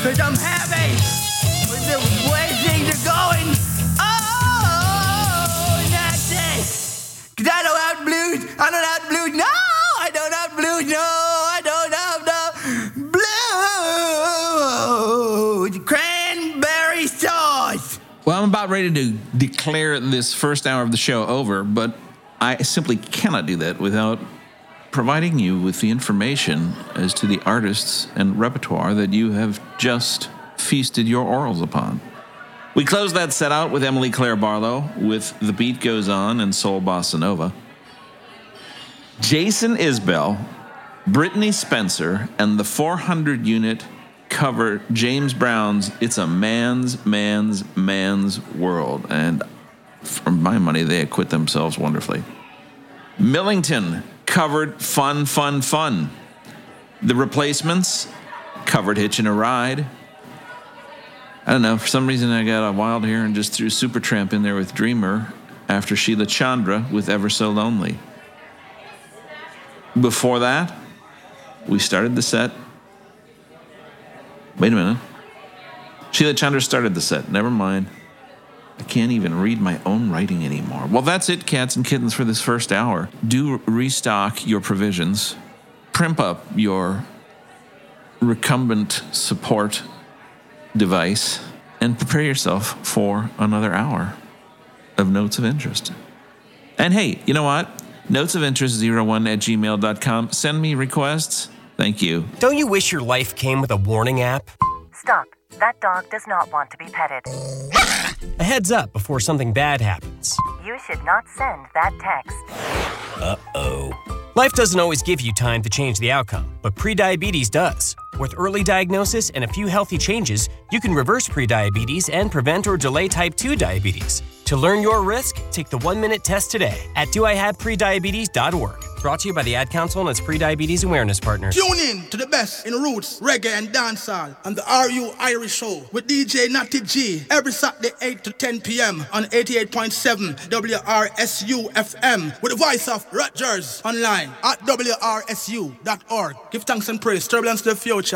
Cause I'm happy with the way things are going. Oh, that's it. Cause I don't have blues. I don't have blues. No, I don't have blues. No, I don't have the blues. Cranberry sauce. Well, I'm about ready to declare this first hour of the show over, but I simply cannot do that without providing you with the information as to the artists and repertoire that you have just feasted your orals upon. We close that set out with Emily Claire Barlow with The Beat Goes On and Soul Bossa Nova. Jason Isbell, Brittany Spencer, and the 400 unit cover James Brown's It's a Man's World. And for my money, they acquit themselves wonderfully. Millington covered Fun. The Replacements covered Hitchin' a Ride. I don't know, for some reason I got a wild hair and just threw Supertramp in there with Dreamer after Sheila Chandra with Ever So Lonely. Before that, we started the set. Wait a minute. Sheila Chandra started the set. Never mind. I can't even read my own writing anymore. Well, that's it, cats and kittens, for this first hour. Do restock your provisions. Primp up your recumbent support device and prepare yourself for another hour of Notes of Interest. And hey, you know what? notesofinterest01@gmail.com. Send me requests. Thank you. Don't you wish your life came with a warning app? Stop. That dog does not want to be petted. A heads up before something bad happens. You should not send that text. Uh-oh. Life doesn't always give you time to change the outcome, but prediabetes does. With early diagnosis and a few healthy changes, you can reverse prediabetes and prevent or delay type 2 diabetes. To learn your risk, take the 1-minute test today at doihaveprediabetes.org. Brought to you by the Ad Council and its Prediabetes Awareness Partners. Tune in to the best in roots, reggae, and dancehall on the RU Irish Show with DJ Natty G every Saturday 8 to 10 p.m. on 88.7 WRSU FM with the voice of Rutgers online at WRSU.org. Give thanks and praise. Turbulence to the future.